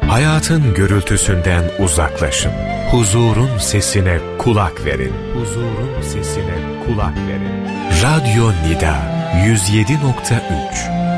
Hayatın gürültüsünden uzaklaşın. Huzurun sesine kulak verin. Huzurun sesine kulak verin. Radyo Nida 107.3